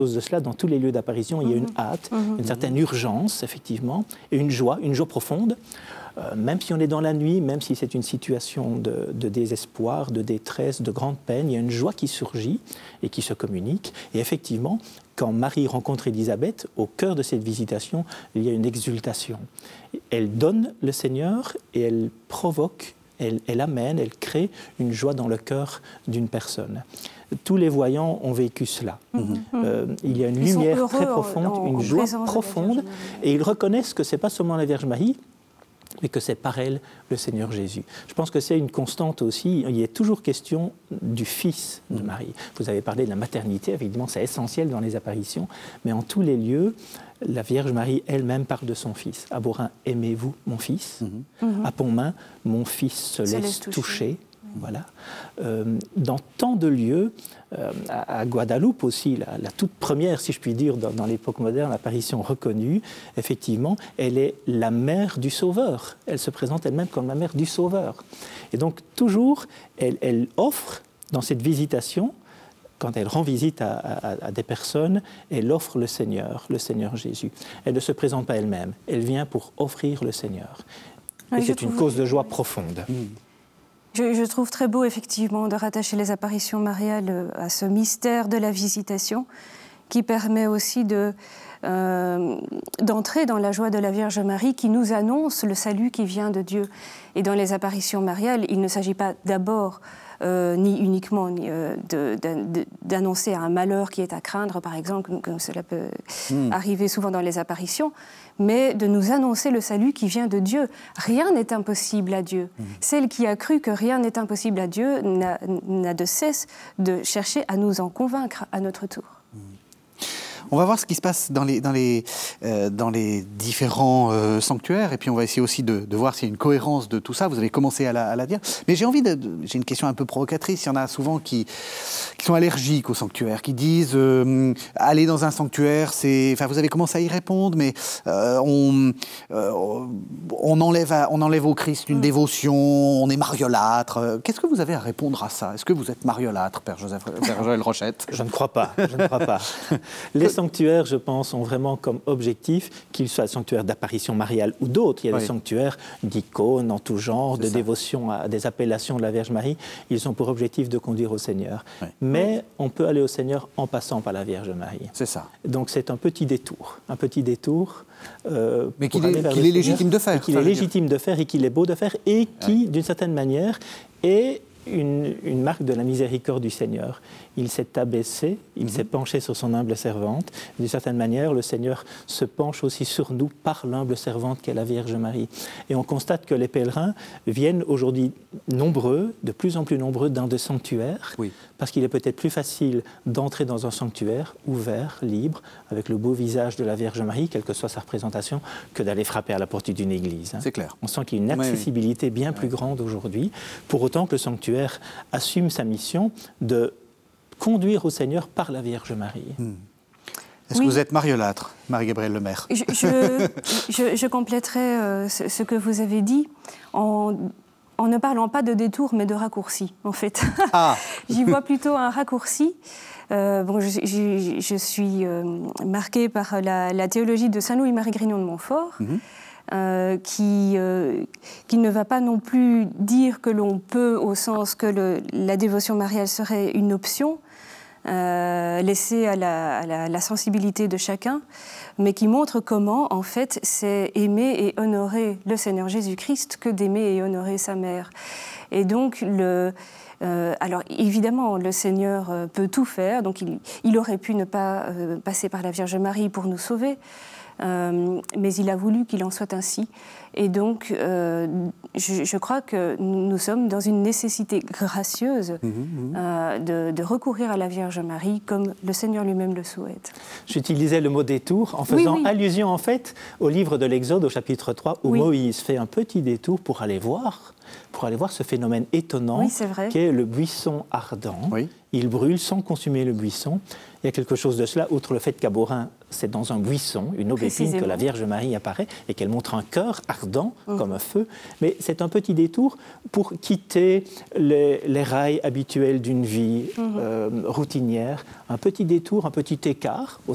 de cela, dans tous les lieux d'apparition, il y a une hâte, une certaine urgence, effectivement, et une joie profonde. Même si on est dans la nuit, même si c'est une situation de désespoir, de détresse, de grande peine, il y a une joie qui surgit et qui se communique. Et effectivement, quand Marie rencontre Élisabeth, au cœur de cette visitation, il y a une exultation. Elle donne le Seigneur et elle provoque, elle amène, elle crée une joie dans le cœur d'une personne. Tous les voyants ont vécu cela. Il y a une lumière très profonde, une joie profonde, et ils reconnaissent que ce n'est pas seulement la Vierge Marie, mais que c'est par elle le Seigneur Jésus. Je pense que c'est une constante aussi. Il y a toujours question du Fils de Marie. Vous avez parlé de la maternité, évidemment, c'est essentiel dans les apparitions, mais en tous les lieux, la Vierge Marie elle-même parle de son Fils. À Beaurain, aimez-vous mon Fils ? À Pontmain, mon Fils se laisse toucher. Voilà. Dans tant de lieux, à Guadeloupe aussi, la toute première, si je puis dire, dans l'époque moderne, l'apparition reconnue, effectivement, elle est la mère du Sauveur. Elle se présente elle-même comme la mère du Sauveur. Et donc, toujours, elle offre, dans cette visitation, quand elle rend visite à des personnes, elle offre le Seigneur Jésus. Elle ne se présente pas elle-même, elle vient pour offrir le Seigneur. Et c'est une cause de joie profonde. Je trouve très beau, effectivement, de rattacher les apparitions mariales à ce mystère de la visitation, qui permet aussi d'entrer dans la joie de la Vierge Marie, qui nous annonce le salut qui vient de Dieu. Et dans les apparitions mariales, il ne s'agit pas d'abord ni uniquement d'annoncer un malheur qui est à craindre, par exemple, comme cela peut arriver souvent dans les apparitions, mais de nous annoncer le salut qui vient de Dieu. Rien n'est impossible à Dieu. Celle qui a cru que rien n'est impossible à Dieu n'a de cesse de chercher à nous en convaincre à notre tour. On va voir ce qui se passe dans les différents sanctuaires, et puis on va essayer aussi de voir s'il y a une cohérence de tout ça. Vous avez commencé à la dire. Mais j'ai une question un peu provocatrice. Il y en a souvent qui sont allergiques au sanctuaire, qui disent aller dans un sanctuaire, c'est... Enfin, vous avez commencé à y répondre, mais on enlève au Christ une dévotion, on est mariolâtre. Qu'est-ce que vous avez à répondre à ça ? Est-ce que vous êtes mariolâtre, Père Joël Rochette ? Je ne crois pas. Les sanctuaires, je pense, ont vraiment comme objectif, qu'ils soient sanctuaires d'apparition mariale ou d'autres. Il y a des sanctuaires d'icônes en tout genre, de dévotion à des appellations de la Vierge Marie. Ils ont pour objectif de conduire au Seigneur. Mais on peut aller au Seigneur en passant par la Vierge Marie. C'est ça. Donc c'est un petit détour. Mais qu'il est légitime de faire. Qu'il est légitime de faire et qu'il est beau de faire et qui, d'une certaine manière, est une marque de la miséricorde du Seigneur. Il s'est abaissé, il s'est penché sur son humble servante. D'une certaine manière, le Seigneur se penche aussi sur nous par l'humble servante qu'est la Vierge Marie. Et on constate que les pèlerins viennent aujourd'hui nombreux, de plus en plus nombreux, dans des sanctuaires, parce qu'il est peut-être plus facile d'entrer dans un sanctuaire ouvert, libre, avec le beau visage de la Vierge Marie, quelle que soit sa représentation, que d'aller frapper à la porte d'une église. C'est clair. On sent qu'il y a une accessibilité bien plus grande aujourd'hui, pour autant que le sanctuaire assume sa mission de conduire au Seigneur par la Vierge Marie. Est-ce que vous êtes mariolâtre, Marie-Gabrielle Lemaire ? Je compléterai ce que vous avez dit en ne parlant pas de détour, mais de raccourci, en fait. J'y vois plutôt un raccourci. Je suis marquée par la théologie de saint Louis-Marie Grignon de Montfort, qui ne va pas non plus dire que l'on peut, au sens que la dévotion mariale serait une option, laissée à la sensibilité de chacun, mais qui montre comment, en fait, c'est aimer et honorer le Seigneur Jésus-Christ que d'aimer et honorer sa mère. Et donc, alors évidemment, le Seigneur peut tout faire, donc il aurait pu ne pas passer par la Vierge Marie pour nous sauver, mais il a voulu qu'il en soit ainsi. Et donc, je crois que nous sommes dans une nécessité gracieuse de recourir à la Vierge Marie comme le Seigneur lui-même le souhaite. J'utilisais le mot détour en faisant allusion en fait au livre de l'Exode au chapitre 3 où Moïse fait un petit détour pour aller voir pour aller voir ce phénomène étonnant qu'est le buisson ardent. Oui. Il brûle sans consumer le buisson. Il y a quelque chose de cela, outre le fait qu'à Beaurain, c'est dans un buisson, une aubépine, que la Vierge Marie apparaît et qu'elle montre un cœur ardent comme un feu. Mais c'est un petit détour pour quitter les rails habituels d'une vie routinière. Un petit détour, un petit écart